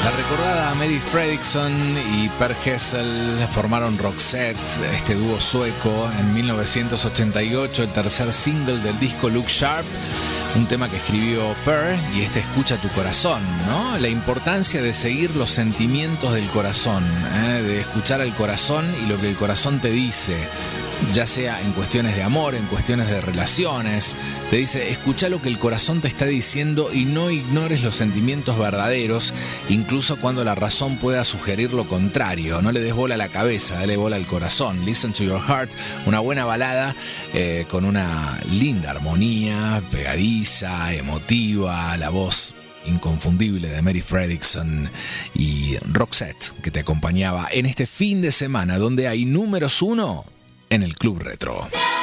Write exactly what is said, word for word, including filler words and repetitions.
La recordada Mary Fredriksson y Per Gessle formaron Roxette, este dúo sueco, en mil novecientos ochenta y ocho, el tercer single del disco Look Sharp, un tema que escribió Per, y este Escucha tu corazón, ¿no? La importancia de seguir los sentimientos del corazón, ¿eh? De escuchar al corazón y lo que el corazón te dice, ya sea en cuestiones de amor, en cuestiones de relaciones. Te dice, escucha lo que el corazón te está diciendo y no ignores los sentimientos verdaderos, incluso cuando la razón pueda sugerir lo contrario. No le des bola a la cabeza, dale bola al corazón. Listen to your heart, una buena balada eh, con una linda armonía, pegadiza, emotiva, la voz inconfundible de Mary Fredriksson y Roxette, que te acompañaba en este fin de semana donde hay números uno en el Club Retro.